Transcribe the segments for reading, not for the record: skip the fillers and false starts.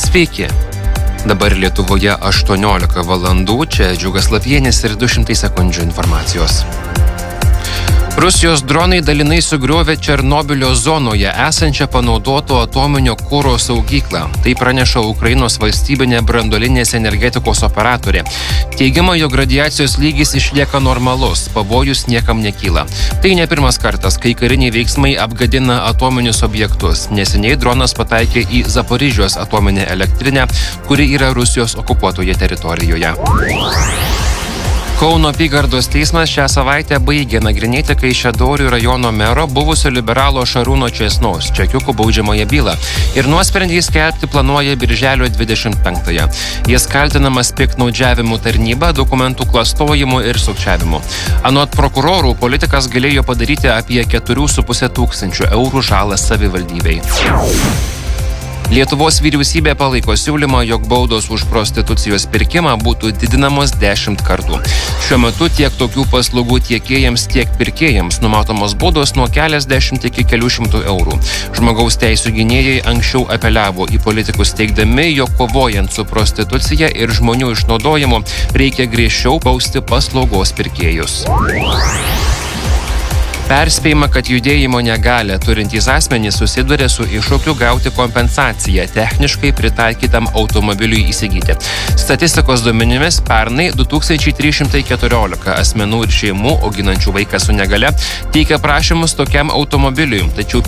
Sveiki. Dabar Lietuvoje 18 valandų, čia Džiugas Lapienis ir 200 sekundžių informacijos. Rusijos dronai dalinai sugriovė Černobylio zonoje esančią panaudoto atominio kuro saugyklą. Tai praneša Ukrainos valstybinė branduolinės energetikos operatorė. Teigiama, jog radiacijos lygis išlieka normalus, pavojus niekam nekyla. Tai ne pirmas kartas, kai kariniai veiksmai apgadina atominius objektus. Neseniai dronas pataikė į Zaporižijos atominę elektrinę, kuri yra Rusijos okupuotoje teritorijoje. Kauno apygardos teismas šią savaitę baigė nagrinėti Kaišiadorių rajono mero buvusio liberalo Šarūno Česnaus čekiukų baudžiamąją bylą ir nuosprendį skelbti planuoja birželio 25-ąją. Jis kaltinamas piktnaudžiavimu tarnyba, dokumentų klastojimu ir sukčiavimu. Anot prokurorų, politikas galėjo padaryti apie 4,5 tūkstančių eurų žalą savivaldybei. Lietuvos vyriausybė palaiko siūlymą, jog baudos už prostitucijos pirkimą būtų didinamos 10 kartų. Šiuo metu tiek tokių paslaugų tiekėjams, tiek pirkėjams numatomos baudos nuo keliasdešimt iki kelių šimtų eurų. Žmogaus teisių gynėjai anksčiau apeliavo į politikus teigdami, jog kovojant su prostitucija ir žmonių išnaudojimu reikia griežčiau bausti paslaugos pirkėjus. Perspėjama, kad judėjimo negalią turintys asmenys susiduria su iššūkiu gauti kompensaciją techniškai pritaikytam automobiliui įsigyti. Statistikos duomenimis pernai 2314 asmenų ir šeimų auginančių vaiką su negale teikia prašymus tokiam automobiliui, tačiau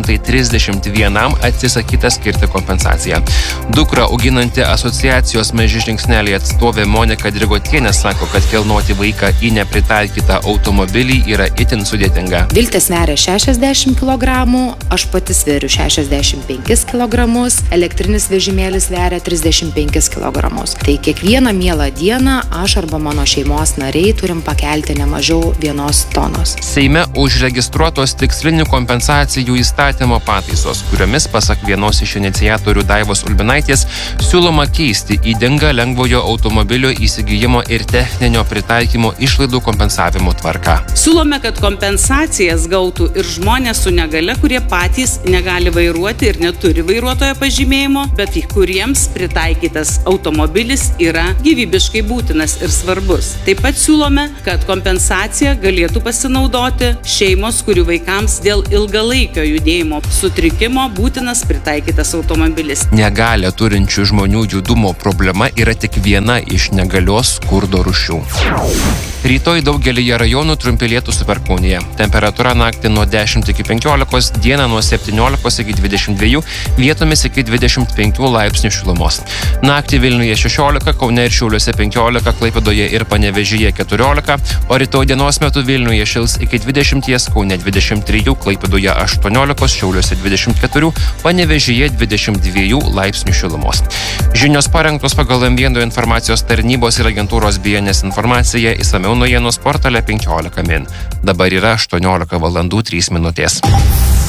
531 atsisakyta skirti kompensaciją. Dukrą auginanti asociacijos Maži žingsneliai atstovė Monika Drigotienė sako, kad kelnoti vaiką į nepritaikytą automobilį yra itin sudėtinga. Viltė sveria 60 kg, aš pati sveriu 65 kg, elektrinis vežimėlis sveria 35 kg. Tai kiekvieną mielą dieną aš arba mano šeimos nariai turim pakelti ne mažiau 1 tonos. Seime užregistruotos tikslinių kompensacijų įstatymo pataisos, kuriomis, pasak vienos iš iniciatorių Daivos Ulbinaitės, siūloma keisti ydingą lengvojo automobilio įsigijimo ir techninio pritaikymo išlaidų kompensavimo tvarką. Siūlome, kad kompensacijas gautų ir žmonės su negale, kurie patys negali vairuoti ir neturi vairuotojo pažymėjimo, bet kuriems pritaikytas automobilis yra gyvybiškai būtinas ir svarbus. Taip pat siūlome, kad kompensacija galėtų pasinaudoti šeimos, kurių vaikams dėl ilgalaikio judėjimo sutrikimo būtinas pritaikytas automobilis. Negalią turinčių žmonių judumo problema yra tik viena iš negalios skurdo rūšių. Rytoj daugelyje rajonų trumpi lietūs su perkūnija. Temperatūra naktį nuo 10 iki 15, dieną nuo 17 iki 22, vietomis iki 25 laipsnių šilumos. Naktį Vilniuje 16, Kaune ir Šiauliuose 15, Klaipėdoje ir Panevėžyje 14, o rytoj dienos metu Vilniuje šils iki 20, Kaune 23, Klaipėdoje 18, Šiauliuose 24, Panevėžyje 22 laipsnių šilumos. Žinios parengtos pagal M1 informacijos tarnybos ir agentūros BNS informaciją, išsamiau naujienų portale 15 min. Dabar yra 18 valandų 3 minutės.